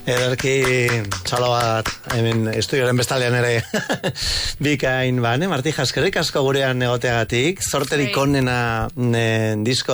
Ederki txalo bat, hemen estudioaren bestaldean ere bikain, Martija, eskerrik asko gurean egoteagatik, zorterik onena disko